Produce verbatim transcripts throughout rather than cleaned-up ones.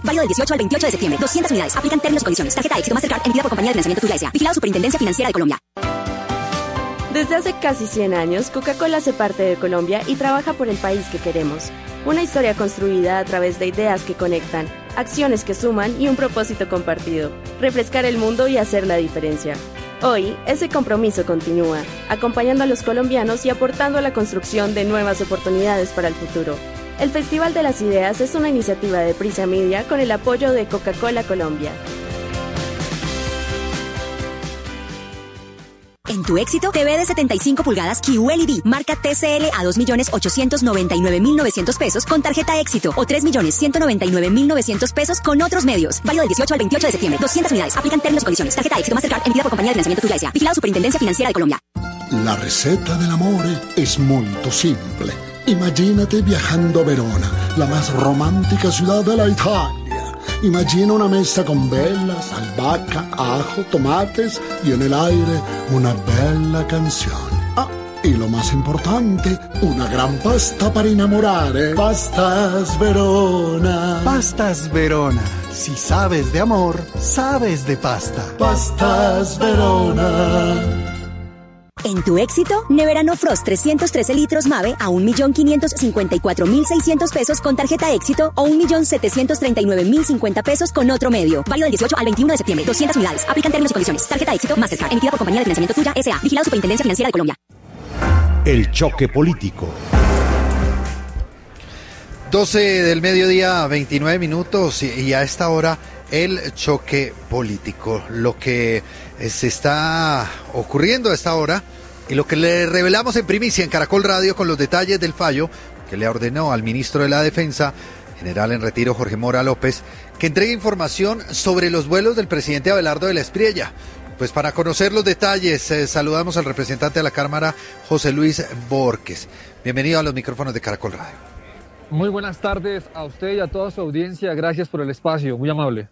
Válido del dieciocho al veintiocho de septiembre. doscientas unidades. Aplican términos y condiciones. Tarjeta Éxito Mastercard emitida por Compañía de Financiamiento Tuya S A. Vigilado Superintendencia Financiera de Colombia. Desde hace casi cien años, Coca-Cola hace parte de Colombia y trabaja por el país que queremos. Una historia construida a través de ideas que conectan, acciones que suman y un propósito compartido: refrescar el mundo y hacer la diferencia. Hoy, ese compromiso continúa, acompañando a los colombianos y aportando a la construcción de nuevas oportunidades para el futuro. El Festival de las Ideas es una iniciativa de Prisa Media con el apoyo de Coca-Cola Colombia. En tu Éxito, T V de setenta y cinco pulgadas Q L E D, marca T C L a dos millones ochocientos noventa y nueve mil novecientos pesos con tarjeta Éxito o tres millones ciento noventa y nueve mil novecientos pesos con otros medios. Válido del dieciocho al veintiocho de septiembre. doscientas unidades. Aplican términos y condiciones. Tarjeta Éxito Mastercard emitida por Compañía de Financiamiento Tuya S A. Vigilado Superintendencia Financiera de Colombia. La receta dell'amore es molto simple. Imagínate viajando a Verona, la más romántica ciudad de la Italia. Imagina una mesa con velas, albahaca, ajo, tomates y en el aire una bella canción. Ah, y lo más importante, una gran pasta para innamorare. Pastas Verona. Pastas Verona. Si sabes de amor, sabes de pasta. Pastas Verona. En tu Éxito, Neverano Frost trescientos trece litros Mave a un millón quinientos cincuenta y cuatro mil seiscientos pesos con tarjeta Éxito o un millón setecientos treinta y nueve mil cincuenta pesos con otro medio. Válido del dieciocho al veintiuno de septiembre. doscientas unidades. Aplican términos y condiciones. Tarjeta Éxito Mastercard emitida por Compañía de Financiamiento Tuya S A. Vigilado Superintendencia Financiera de Colombia. El choque político. doce del mediodía, veintinueve minutos y a esta hora el choque político. Lo que se está ocurriendo a esta hora y lo que le revelamos en primicia en Caracol Radio con los detalles del fallo que le ordenó al ministro de la Defensa, general en retiro Jorge Mora López, que entregue información sobre los vuelos del presidente Abelardo de la Espriella. Pues para conocer los detalles, eh, saludamos al representante de la Cámara, José Luis Borges. Bienvenido a los micrófonos de Caracol Radio. Muy buenas tardes a usted y a toda su audiencia. Gracias por el espacio, muy amable.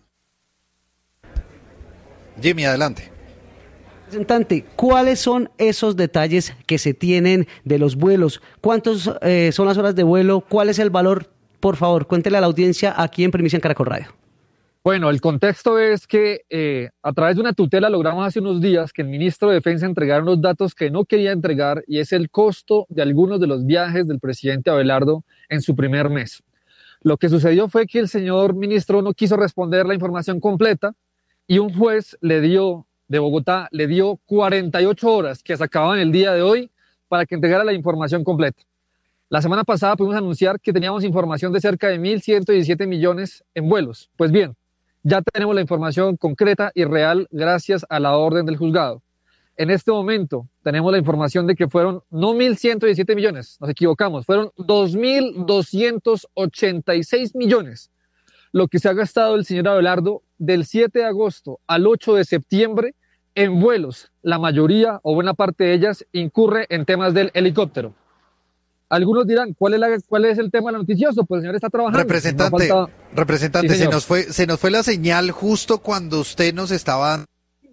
Jimmy, adelante. Representante, ¿cuáles son esos detalles que se tienen de los vuelos? ¿Cuántos eh, son las horas de vuelo? ¿Cuál es el valor? Por favor, cuéntele a la audiencia aquí en Primicia en Caracol Radio. Bueno, el contexto es que eh, a través de una tutela logramos hace unos días que el ministro de Defensa entregara unos datos que no quería entregar, y es el costo de algunos de los viajes del presidente Abelardo en su primer mes. Lo que sucedió fue que el señor ministro no quiso responder la información completa y un juez le dio, de Bogotá, le dio cuarenta y ocho horas que se acababan el día de hoy para que entregara la información completa. La semana pasada pudimos anunciar que teníamos información de cerca de mil ciento diecisiete millones en vuelos. Pues bien, ya tenemos la información concreta y real gracias a la orden del juzgado. En este momento tenemos la información de que fueron no mil ciento diecisiete millones, nos equivocamos, fueron dos mil doscientos ochenta y seis millones lo que se ha gastado el señor Abelardo del siete de agosto al ocho de septiembre en vuelos. La mayoría o buena parte de ellas incurre en temas del helicóptero. Algunos dirán, ¿cuál es, la, cuál es el tema noticioso? Pues el señor está trabajando. Representante, no falta... representante, sí, se nos fue, se nos fue la señal justo cuando usted nos estaba...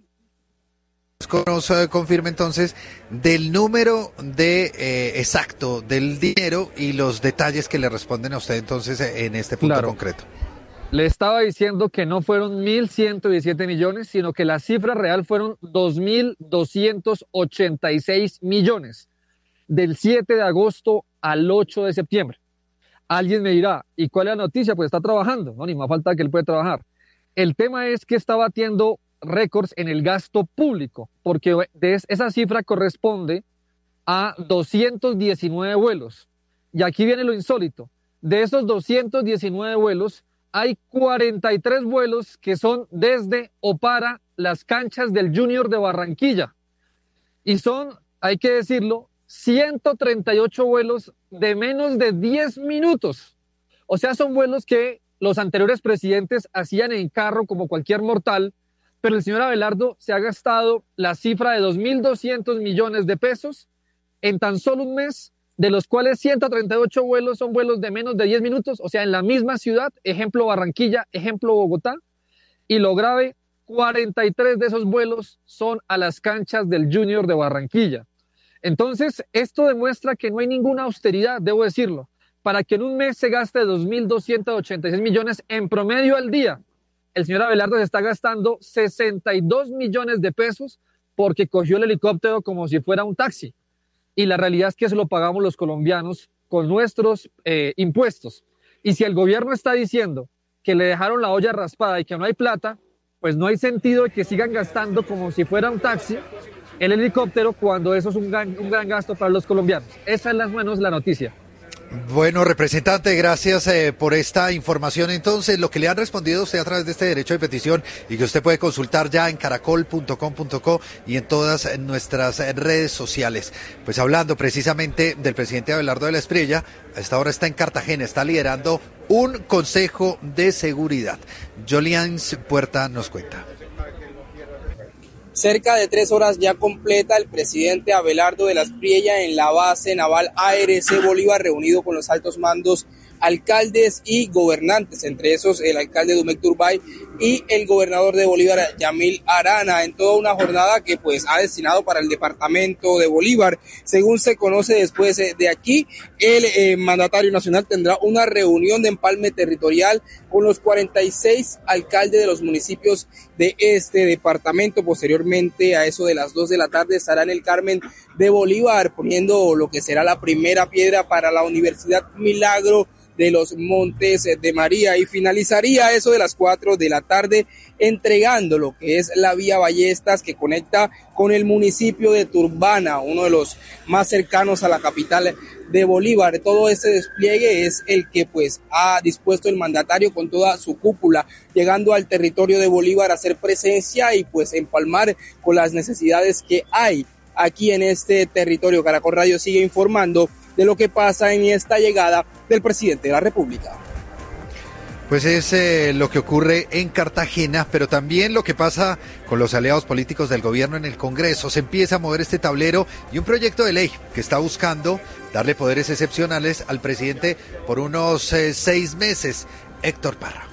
Nos eh, confirme entonces del número de eh, exacto del dinero y los detalles que le responden a usted entonces en este punto claro. concreto. Le estaba diciendo que no fueron mil ciento diecisiete millones, sino que la cifra real fueron dos mil doscientos ochenta y seis millones, del siete de agosto al ocho de septiembre. Alguien me dirá, ¿y cuál es la noticia? Pues está trabajando, no, ni más falta que él puede trabajar. El tema es que está batiendo récords en el gasto público, porque de esa cifra corresponde a doscientos diecinueve vuelos. Y aquí viene lo insólito. De esos doscientos diecinueve vuelos, hay cuarenta y tres vuelos que son desde o para las canchas del Junior de Barranquilla. Y son, hay que decirlo, ciento treinta y ocho vuelos de menos de diez minutos. O sea, son vuelos que los anteriores presidentes hacían en carro como cualquier mortal, pero el señor Abelardo se ha gastado la cifra de dos mil doscientos millones de pesos en tan solo un mes, de los cuales ciento treinta y ocho vuelos son vuelos de menos de diez minutos, o sea, en la misma ciudad, ejemplo Barranquilla, ejemplo Bogotá, y lo grave, cuarenta y tres de esos vuelos son a las canchas del Junior de Barranquilla. Entonces, esto demuestra que no hay ninguna austeridad, debo decirlo, para que en un mes se gaste dos mil doscientos ochenta y seis millones en promedio al día. El señor Abelardo se está gastando sesenta y dos millones de pesos porque cogió el helicóptero como si fuera un taxi. Y la realidad es que eso lo pagamos los colombianos con nuestros eh, impuestos. Y si el gobierno está diciendo que le dejaron la olla raspada y que no hay plata, pues no hay sentido de que sigan gastando como si fuera un taxi el helicóptero cuando eso es un gran, un gran gasto para los colombianos. Esa es más o menos la noticia. Bueno, representante, gracias eh, por esta información. Entonces, lo que le han respondido a usted a través de este derecho de petición y que usted puede consultar ya en caracol punto com punto co y en todas nuestras redes sociales. Pues hablando precisamente del presidente Abelardo de la Espriella, a esta hora está en Cartagena, está liderando un consejo de seguridad. Jolians Puerta nos cuenta. Cerca de tres horas ya completa el presidente Abelardo de la Espriella en la base naval A R C Bolívar, reunido con los altos mandos, alcaldes y gobernantes, entre esos el alcalde Dumec Turbay y el gobernador de Bolívar, Yamil Arana, en toda una jornada que pues ha destinado para el departamento de Bolívar. Según se conoce, después de aquí, el eh, mandatario nacional tendrá una reunión de empalme territorial con los cuarenta y seis alcaldes de los municipios de este departamento. Posteriormente, a eso de las dos de la tarde, estará en el Carmen de Bolívar poniendo lo que será la primera piedra para la Universidad Milagro de los Montes de María, y finalizaría eso de las cuatro de la tarde entregando lo que es la vía Ballestas que conecta con el municipio de Turbana, uno de los más cercanos a la capital de Bolívar. Todo este despliegue es el que pues ha dispuesto el mandatario con toda su cúpula, llegando al territorio de Bolívar a hacer presencia y pues empalmar con las necesidades que hay aquí en este territorio. Caracol Radio sigue informando de lo que pasa en esta llegada del presidente de la República. Pues es eh, lo que ocurre en Cartagena, pero también lo que pasa con los aliados políticos del gobierno en el Congreso. Se empieza a mover este tablero y un proyecto de ley que está buscando darle poderes excepcionales al presidente por unos eh, seis meses. Héctor Parra.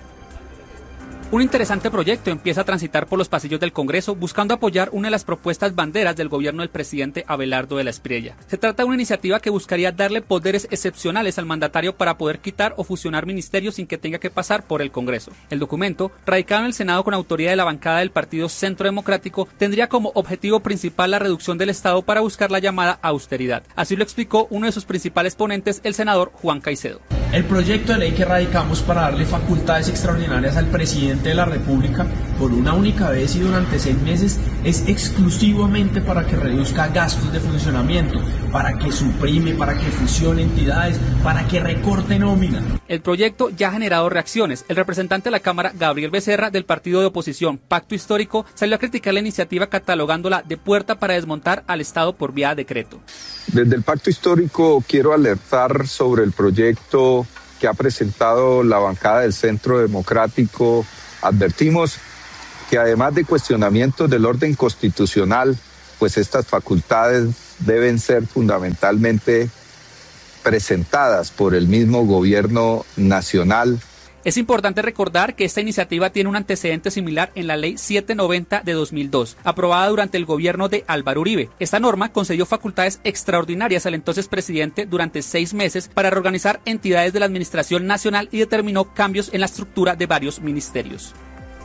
Un interesante proyecto empieza a transitar por los pasillos del Congreso buscando apoyar una de las propuestas banderas del gobierno del presidente Abelardo de la Espriella. Se trata de una iniciativa que buscaría darle poderes excepcionales al mandatario para poder quitar o fusionar ministerios sin que tenga que pasar por el Congreso. El documento, radicado en el Senado con autoría de la bancada del Partido Centro Democrático, tendría como objetivo principal la reducción del Estado para buscar la llamada austeridad. Así lo explicó uno de sus principales ponentes, el senador Juan Caicedo. El proyecto de ley que radicamos para darle facultades extraordinarias al presidente de la República por una única vez y durante seis meses es exclusivamente para que reduzca gastos de funcionamiento, para que suprime, para que fusione entidades, para que recorte nómina. El proyecto ya ha generado reacciones. El representante de la Cámara, Gabriel Becerra, del partido de oposición Pacto Histórico, salió a criticar la iniciativa catalogándola de puerta para desmontar al Estado por vía de decreto. Desde el Pacto Histórico quiero alertar sobre el proyecto que ha presentado la bancada del Centro Democrático. Advertimos que además de cuestionamientos del orden constitucional, pues estas facultades deben ser fundamentalmente presentadas por el mismo gobierno nacional. Es importante recordar que esta iniciativa tiene un antecedente similar en la Ley setecientos noventa de dos mil dos, aprobada durante el gobierno de Álvaro Uribe. Esta norma concedió facultades extraordinarias al entonces presidente durante seis meses para reorganizar entidades de la Administración Nacional y determinó cambios en la estructura de varios ministerios.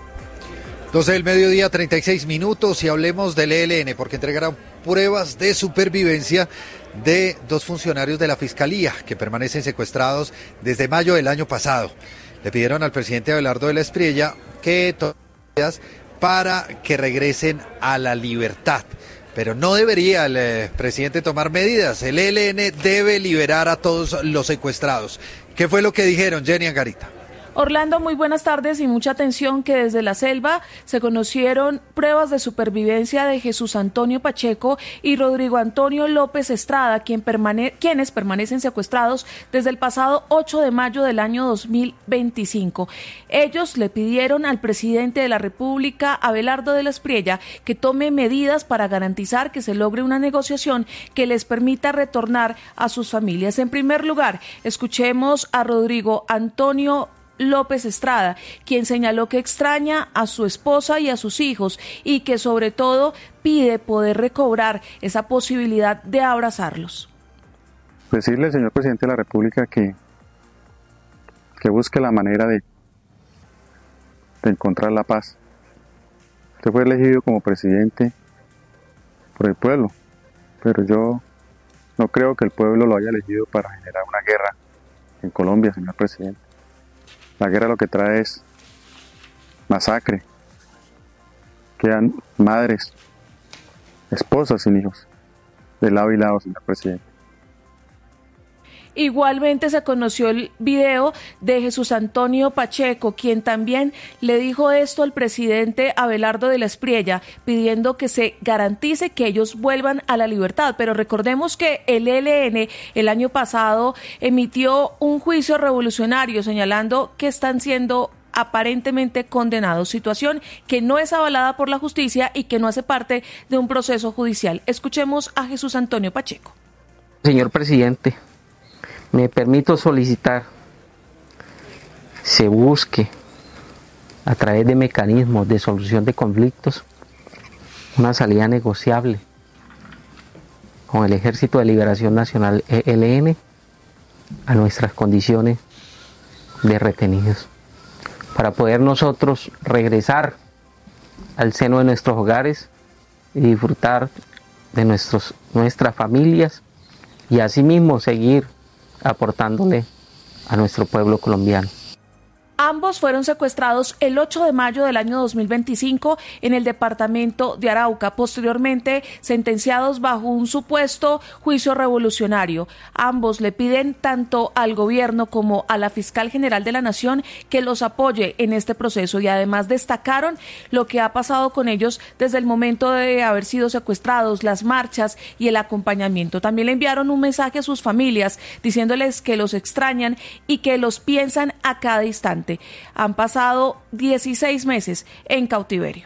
doce del mediodía, treinta y seis minutos, y hablemos del E L N, porque entregarán pruebas de supervivencia de dos funcionarios de la Fiscalía que permanecen secuestrados desde mayo del año pasado. Le pidieron al presidente Abelardo de la Espriella que tome medidas para que regresen a la libertad. Pero no debería el eh, presidente tomar medidas. El E L N debe liberar a todos los secuestrados. ¿Qué fue lo que dijeron, Jenny Angarita? Orlando, muy buenas tardes y mucha atención que desde la selva se conocieron pruebas de supervivencia de Jesús Antonio Pacheco y Rodrigo Antonio López Estrada, quien permane- quienes permanecen secuestrados desde el pasado ocho de mayo del año dos mil veinticinco. Ellos le pidieron al presidente de la República, Abelardo de la Espriella, que tome medidas para garantizar que se logre una negociación que les permita retornar a sus familias. En primer lugar, escuchemos a Rodrigo Antonio López Estrada, quien señaló que extraña a su esposa y a sus hijos y que sobre todo pide poder recobrar esa posibilidad de abrazarlos. decirle al señor presidente de la República que, que busque la manera de, de encontrar la paz. Usted fue elegido como presidente por el pueblo, pero yo no creo que el pueblo lo haya elegido para generar una guerra en Colombia, señor presidente. La guerra lo que trae es masacre. Quedan madres, esposas sin hijos, de lado y lado, señor presidente. Igualmente se conoció el video de Jesús Antonio Pacheco, quien también le dijo esto al presidente Abelardo de la Espriella, pidiendo que se garantice que ellos vuelvan a la libertad. Pero recordemos que el E L N el año pasado emitió un juicio revolucionario señalando que están siendo aparentemente condenados, situación que no es avalada por la justicia y que no hace parte de un proceso judicial. Escuchemos a Jesús Antonio Pacheco. Señor presidente, me permito solicitar se busque a través de mecanismos de solución de conflictos una salida negociable con el Ejército de Liberación Nacional E L N a nuestras condiciones de retenidos, para poder nosotros regresar al seno de nuestros hogares y disfrutar de nuestros, nuestras familias y asimismo seguir aportándole a nuestro pueblo colombiano. Ambos fueron secuestrados el ocho de mayo del año dos mil veinticinco en el departamento de Arauca, posteriormente sentenciados bajo un supuesto juicio revolucionario. Ambos le piden tanto al gobierno como a la fiscal general de la Nación que los apoye en este proceso y además destacaron lo que ha pasado con ellos desde el momento de haber sido secuestrados, las marchas y el acompañamiento. También le enviaron un mensaje a sus familias diciéndoles que los extrañan y que los piensan a cada instante. Han pasado dieciséis meses en cautiverio.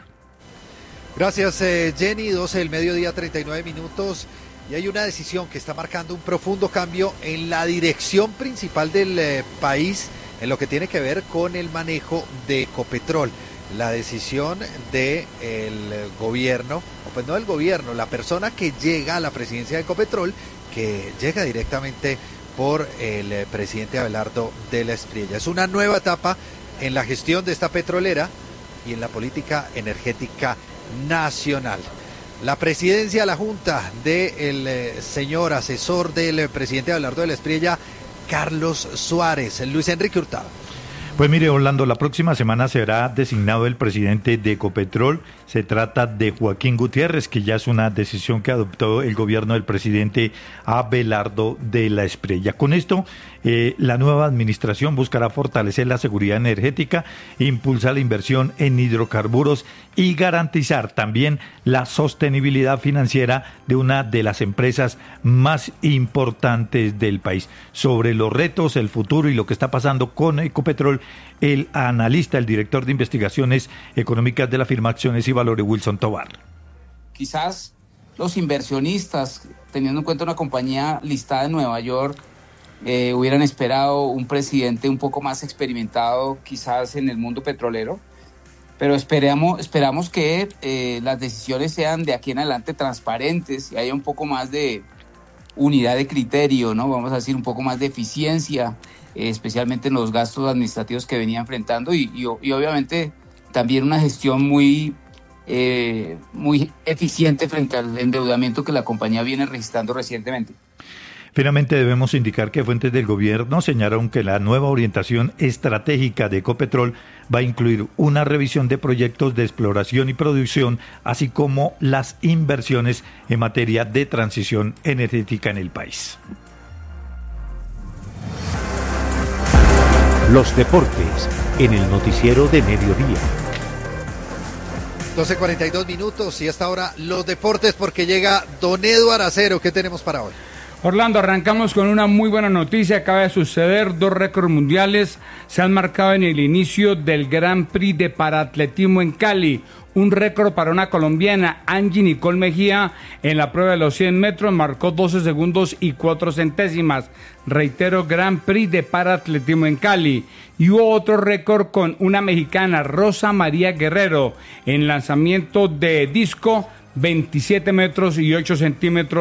Gracias, eh, Jenny. doce del mediodía, treinta y nueve minutos. Y hay una decisión que está marcando un profundo cambio en la dirección principal del eh, país en lo que tiene que ver con el manejo de Ecopetrol. La decisión del gobierno, o pues no del gobierno, la persona que llega a la presidencia de Ecopetrol, que llega directamente por el eh, presidente Abelardo de la Espriella. Es una nueva etapa en la gestión de esta petrolera y en la política energética nacional. La presidencia, la junta del eh, señor asesor del eh, presidente Abelardo de la Espriella, Carlos Suárez. Luis Enrique Hurtado. Pues mire, Orlando, la próxima semana será designado el presidente de Ecopetrol. Se trata de Joaquín Gutiérrez, que ya es una decisión que adoptó el gobierno del presidente Abelardo de la Espriella. Con esto, eh, la nueva administración buscará fortalecer la seguridad energética, impulsar la inversión en hidrocarburos y garantizar también la sostenibilidad financiera de una de las empresas más importantes del país. Sobre los retos, el futuro y lo que está pasando con Ecopetrol, el analista, el director de investigaciones económicas de la firma Acciones y Valores, Wilson Tovar. Quizás los inversionistas, teniendo en cuenta una compañía listada en Nueva York, eh, hubieran esperado un presidente un poco más experimentado quizás en el mundo petrolero, pero esperamos, esperamos que eh, las decisiones sean de aquí en adelante transparentes y haya un poco más de unidad de criterio, ¿no? Vamos a decir un poco más de eficiencia, eh, especialmente en los gastos administrativos que venía enfrentando y, y, y obviamente también una gestión muy, eh, muy eficiente frente al endeudamiento que la compañía viene registrando recientemente. Finalmente debemos indicar que fuentes del gobierno señalaron que la nueva orientación estratégica de Ecopetrol va a incluir una revisión de proyectos de exploración y producción, así como las inversiones en materia de transición energética en el país. Los deportes en el noticiero de mediodía. doce cuarenta y dos minutos y hasta ahora los deportes porque llega Don Eduardo Acero. ¿Qué tenemos para hoy? Orlando, arrancamos con una muy buena noticia. Acaba de suceder, dos récords mundiales se han marcado en el inicio del Gran Prix de Paraatletismo en Cali. Un récord para una colombiana, Angie Nicole Mejía, en la prueba de los cien metros marcó doce segundos y cuatro centésimas. Reitero, Gran Prix de Paraatletismo en Cali. Y hubo otro récord con una mexicana, Rosa María Guerrero, en lanzamiento de disco, veintisiete metros y ocho centímetros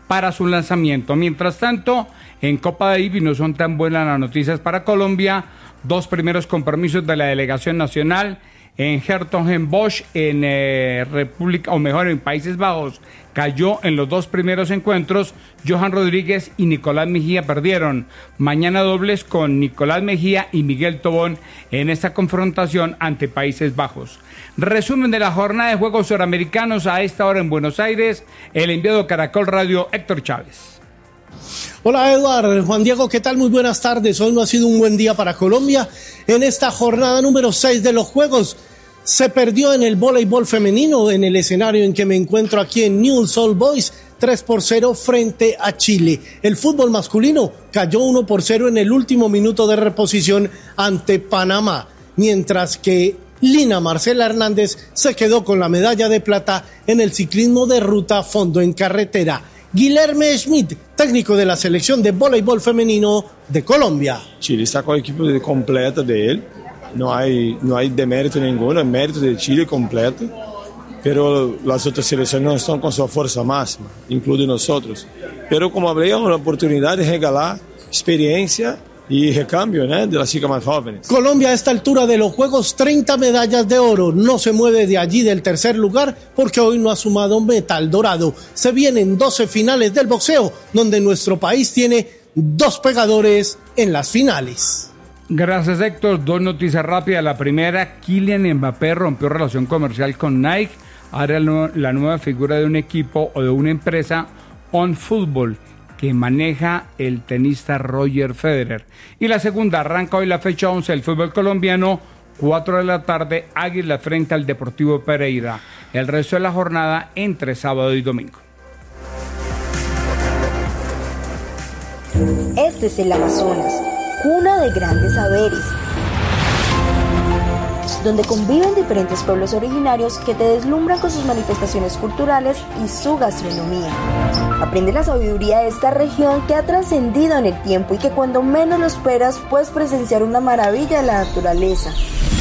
para su lanzamiento. Mientras tanto, en Copa Davis no son tan buenas las noticias para Colombia. Dos primeros compromisos de la delegación nacional en Hertogenbosch, en eh, República, o mejor, en Países Bajos, cayó en los dos primeros encuentros. Johan Rodríguez y Nicolás Mejía perdieron. Mañana dobles con Nicolás Mejía y Miguel Tobón en esta confrontación ante Países Bajos. Resumen de la jornada de Juegos Suramericanos a esta hora en Buenos Aires, el enviado de Caracol Radio, Héctor Chávez. Hola Eduardo, Juan Diego, ¿qué tal? Muy buenas tardes. Hoy no ha sido un buen día para Colombia. En esta jornada número seis de los Juegos se perdió en el voleibol femenino, en el escenario en que me encuentro aquí en Newell's Old Boys, tres por cero frente a Chile. El fútbol masculino cayó uno por cero en el último minuto de reposición ante Panamá, mientras que Lina Marcela Hernández se quedó con la medalla de plata en el ciclismo de ruta fondo en carretera. Guilherme Schmidt, técnico de la selección de voleibol femenino de Colombia. Chile está con el equipo completa de él, no hay, no hay demérito ninguno, es mérito de Chile completo, pero las otras selecciones no están con su fuerza máxima, incluido nosotros. Pero como hablé, es una oportunidad de regalar experiencia y recambio, ¿no?, de las chicas más jóvenes. Colombia a esta altura de los Juegos, treinta medallas de oro, no se mueve de allí del tercer lugar porque hoy no ha sumado metal dorado. Se vienen doce finales del boxeo, donde nuestro país tiene dos pegadores en las finales. Gracias, Héctor. Dos noticias rápidas. La primera, Kylian Mbappé rompió relación comercial con Nike. Ahora la nueva figura de un equipo o de una empresa, OneFootball, que maneja el tenista Roger Federer. Y la segunda, arranca hoy la fecha once del fútbol colombiano, cuatro de la tarde, Águila frente al Deportivo Pereira. El resto de la jornada entre sábado y domingo. Este es el Amazonas, cuna de grandes saberes, donde conviven diferentes pueblos originarios que te deslumbran con sus manifestaciones culturales y su gastronomía. Aprende la sabiduría de esta región que ha trascendido en el tiempo y que cuando menos lo esperas puedes presenciar una maravilla de la naturaleza.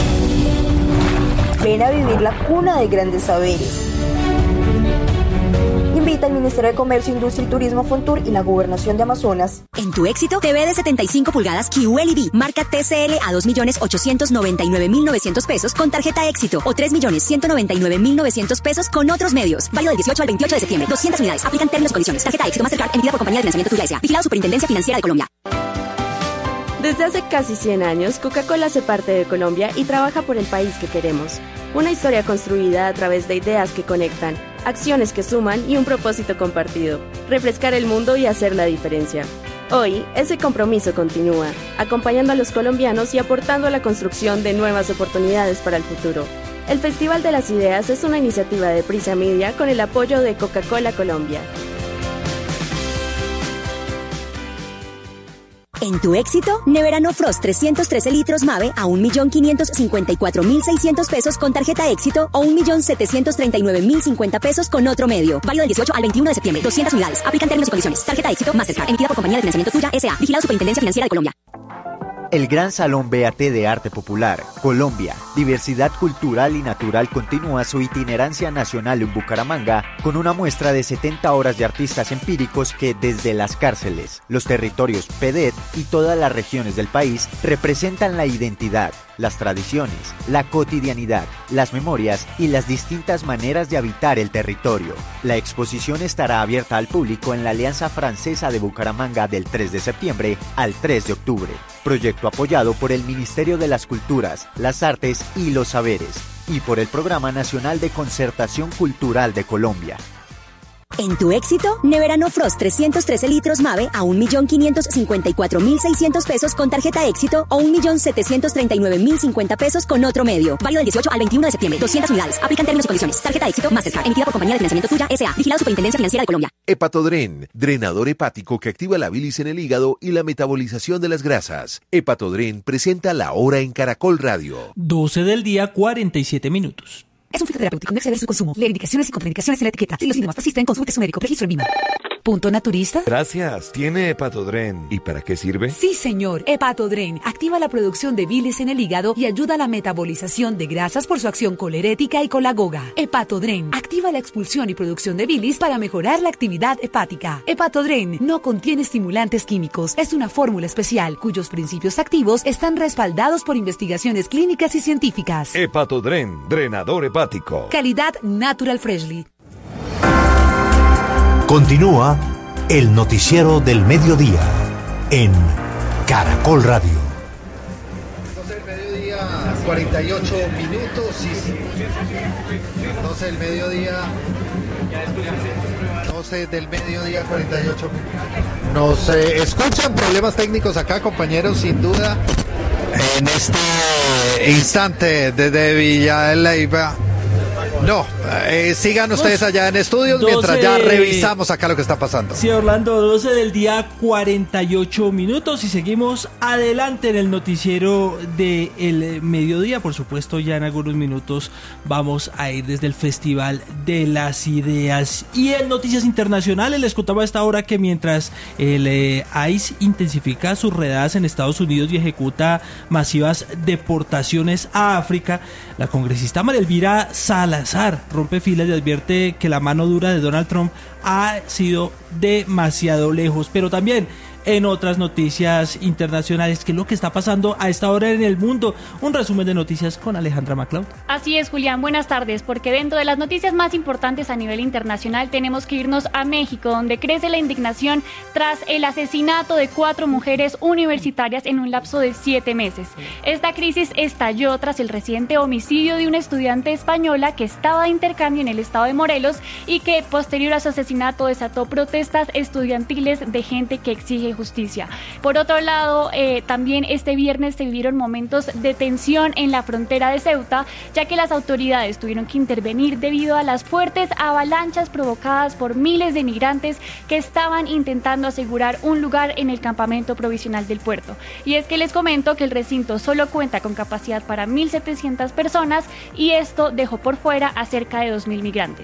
Ven a vivir la cuna de grandes saberes. Invita al Ministerio de Comercio, Industria y Turismo, Fontur y la Gobernación de Amazonas. En tu éxito, T V de setenta y cinco pulgadas Q L E D, marca T C L a dos millones ochocientos noventa y nueve mil novecientos pesos con tarjeta éxito o tres millones ciento noventa y nueve mil novecientos pesos con otros medios. Válido del dieciocho al veintiocho de septiembre. doscientas unidades. Aplican términos y condiciones. Tarjeta éxito Mastercard emitida por compañía de financiamiento Tuya S A. Vigilado Superintendencia Financiera de Colombia. Desde hace casi cien años, Coca-Cola hace parte de Colombia y trabaja por el país que queremos. Una historia construida a través de ideas que conectan, acciones que suman y un propósito compartido: refrescar el mundo y hacer la diferencia. Hoy, ese compromiso continúa, acompañando a los colombianos y aportando a la construcción de nuevas oportunidades para el futuro. El Festival de las Ideas es una iniciativa de Prisa Media con el apoyo de Coca-Cola Colombia. En tu éxito, Neverano Frost trescientos trece litros Mave a un millón quinientos cincuenta y cuatro mil seiscientos pesos con tarjeta éxito o un millón setecientos treinta y nueve mil cincuenta pesos con otro medio. Válido del dieciocho al veintiuno de septiembre. doscientas unidades. Aplican términos y condiciones. Tarjeta éxito Mastercard emitida por compañía de financiamiento Tuya S A. Vigilado Superintendencia Financiera de Colombia. El Gran Salón B A T de Arte Popular, Colombia, Diversidad Cultural y Natural continúa su itinerancia nacional en Bucaramanga con una muestra de setenta horas de artistas empíricos que desde las cárceles, los territorios P D E T y todas las regiones del país representan la identidad, las tradiciones, la cotidianidad, las memorias y las distintas maneras de habitar el territorio. La exposición estará abierta al público en la Alianza Francesa de Bucaramanga del tres de septiembre al tres de octubre. Proyecto apoyado por el Ministerio de las Culturas, las Artes y los Saberes y por el Programa Nacional de Concertación Cultural de Colombia. En tu éxito, Neverano Frost trescientos trece litros Mave a un millón quinientos cincuenta y cuatro mil seiscientos pesos con tarjeta éxito o un millón setecientos treinta y nueve mil cincuenta pesos con otro medio. Válido del dieciocho al veintiuno de septiembre. doscientas unidades. Aplican términos y condiciones. Tarjeta éxito Mastercard emitida por compañía de financiamiento Tuya S A. Vigilado Superintendencia Financiera de Colombia. Hepatodren, drenador hepático que activa la bilis en el hígado y la metabolización de las grasas. Hepatodren presenta La Hora en Caracol Radio. doce del día, cuarenta y siete minutos. Es un fitoterapéutico, no exceder su consumo. Leer indicaciones y contraindicaciones en la etiqueta. Si los síntomas persisten, consulte su médico. Registro en VIMA. Punto Naturista. Gracias. ¿Tiene Hepatodren? ¿Y para qué sirve? Sí, señor. Hepatodren activa la producción de bilis en el hígado y ayuda a la metabolización de grasas por su acción colerética y colagoga. Hepatodren activa la expulsión y producción de bilis para mejorar la actividad hepática. Hepatodren no contiene estimulantes químicos. Es una fórmula especial cuyos principios activos están respaldados por investigaciones clínicas y científicas. Hepatodren, drenador hepático. Calidad Natural Freshly. Continúa el noticiero del mediodía en Caracol Radio. doce del mediodía, cuarenta y ocho minutos. doce del mediodía. doce del mediodía, cuarenta y ocho minutos. Nos eh, escuchan problemas técnicos acá, compañeros, sin duda. En este instante desde Villa de Leyva. No, eh, sigan ustedes allá en estudios mientras ya revisamos acá lo que está pasando. Sí, Orlando, doce del día, cuarenta y ocho minutos y seguimos adelante en el noticiero del mediodía. Por supuesto, ya en algunos minutos vamos a ir desde el Festival de las Ideas. Y en Noticias Internacionales les contaba a esta hora que mientras el eh, ICE intensifica sus redadas en Estados Unidos y ejecuta masivas deportaciones a África, la congresista María Elvira Salazar rompe filas y advierte que la mano dura de Donald Trump ha sido demasiado lejos. Pero también en otras noticias internacionales, ¿qué es lo que está pasando a esta hora en el mundo? Un resumen de noticias con Alejandra MacLeod. Así es, Julián, buenas tardes, porque dentro de las noticias más importantes a nivel internacional tenemos que irnos a México, donde crece la indignación tras el asesinato de cuatro mujeres universitarias en un lapso de siete meses. Esta crisis estalló tras el reciente homicidio de una estudiante española que estaba de intercambio en el estado de Morelos y que posterior a su asesinato desató protestas estudiantiles de gente que exige justicia. Por otro lado, eh, también este viernes se vivieron momentos de tensión en la frontera de Ceuta, ya que las autoridades tuvieron que intervenir debido a las fuertes avalanchas provocadas por miles de migrantes que estaban intentando asegurar un lugar en el campamento provisional del puerto. Y es que les comento que el recinto solo cuenta con capacidad para mil setecientas personas y esto dejó por fuera a cerca de dos mil migrantes.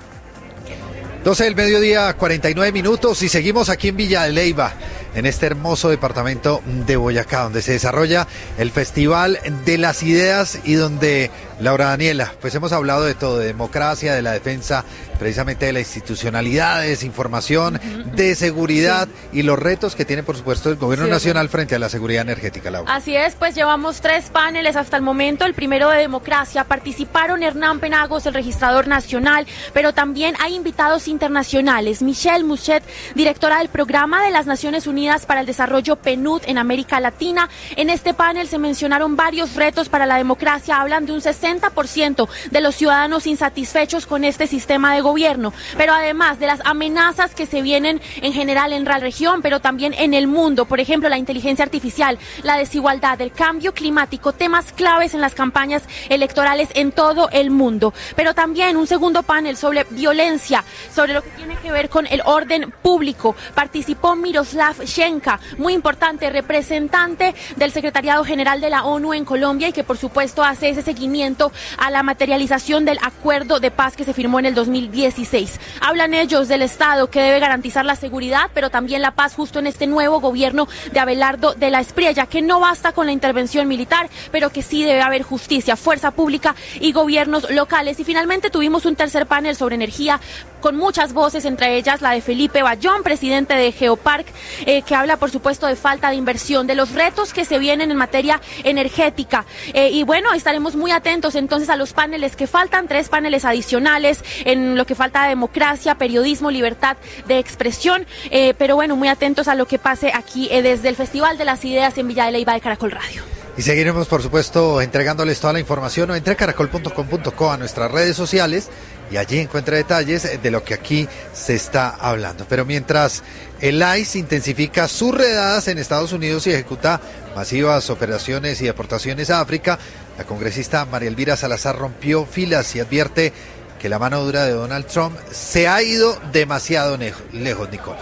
doce del mediodía, cuarenta y nueve minutos y seguimos aquí en Villa de Leyva, en este hermoso departamento de Boyacá, donde se desarrolla el Festival de las Ideas y donde, Laura Daniela, pues hemos hablado de todo, de democracia, de la defensa precisamente de la institucionalidad, de desinformación, uh-huh. de seguridad sí. y los retos que tiene, por supuesto, el gobierno sí, nacional frente a la seguridad energética, Laura. Así es, pues llevamos tres paneles hasta el momento. El primero de democracia, participaron Hernán Penagos, el registrador nacional, pero también hay invitados internacionales. Michelle Mouchet, directora del Programa de las Naciones Unidas para el Desarrollo P N U D en América Latina. En este panel se mencionaron varios retos para la democracia. Hablan de un sesenta por ciento de los ciudadanos insatisfechos con este sistema de gobierno, pero además de las amenazas que se vienen en general en la región, pero también en el mundo, por ejemplo, la inteligencia artificial, la desigualdad, el cambio climático, temas claves en las campañas electorales en todo el mundo. Pero también un segundo panel sobre violencia, sobre lo que tiene que ver con el orden público. Participó Miroslav Shenka, muy importante, representante del Secretariado General de la ONU en Colombia y que por supuesto hace ese seguimiento a la materialización del acuerdo de paz que se firmó en el dos mil dieciséis. Hablan ellos del Estado que debe garantizar la seguridad, pero también la paz justo en este nuevo gobierno de Abelardo de la Espriella, que no basta con la intervención militar, pero que sí debe haber justicia, fuerza pública y gobiernos locales. Y finalmente tuvimos un tercer panel sobre energía con muchas voces, entre ellas la de Felipe Bayón, presidente de Geopark, eh, que habla por supuesto de falta de inversión, de los retos que se vienen en materia energética. Eh, y bueno, estaremos muy atentos entonces a los paneles que faltan, tres paneles adicionales en lo que falta de democracia, periodismo, libertad de expresión, eh, pero bueno, muy atentos a lo que pase aquí eh, desde el Festival de las Ideas en Villa de Leyva de Caracol Radio. Y seguiremos, por supuesto, entregándoles toda la información o entre a caracol punto com punto co a nuestras redes sociales y allí encuentra detalles de lo que aquí se está hablando. Pero mientras el ICE intensifica sus redadas en Estados Unidos y ejecuta masivas operaciones y deportaciones a África, la congresista María Elvira Salazar rompió filas y advierte que la mano dura de Donald Trump se ha ido demasiado lejos, Nicola.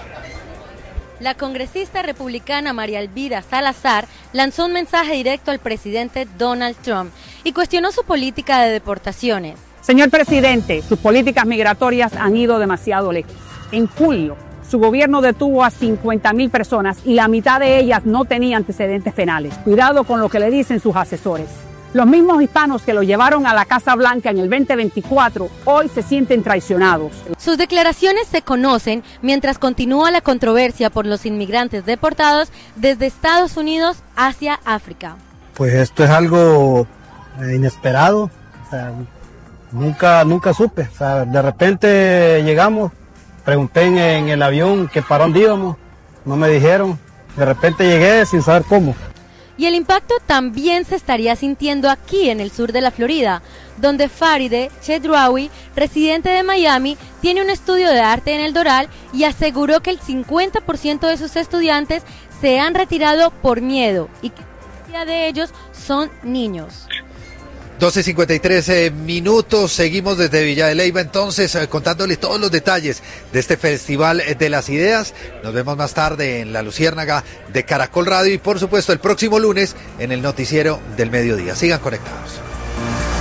La congresista republicana María Elvira Salazar lanzó un mensaje directo al presidente Donald Trump y cuestionó su política de deportaciones. Señor presidente, sus políticas migratorias han ido demasiado lejos. En julio, su gobierno detuvo a cincuenta mil personas y la mitad de ellas no tenía antecedentes penales. Cuidado con lo que le dicen sus asesores. Los mismos hispanos que lo llevaron a la Casa Blanca en el veinte veinticuatro hoy se sienten traicionados. Sus declaraciones se conocen mientras continúa la controversia por los inmigrantes deportados desde Estados Unidos hacia África. Pues esto es algo eh, inesperado, o sea, nunca, nunca supe, o sea, de repente llegamos, pregunté en, en el avión que para dónde íbamos, no me dijeron, de repente llegué sin saber cómo. Y el impacto también se estaría sintiendo aquí en el sur de la Florida, donde Farideh Chedraoui, residente de Miami, tiene un estudio de arte en el Doral y aseguró que el cincuenta por ciento de sus estudiantes se han retirado por miedo y que la mayoría de ellos son niños. doce cincuenta y tres eh, minutos, seguimos desde Villa de Leyva entonces eh, contándoles todos los detalles de este Festival de las Ideas. Nos vemos más tarde en La Luciérnaga de Caracol Radio y por supuesto el próximo lunes en el noticiero del mediodía. Sigan conectados.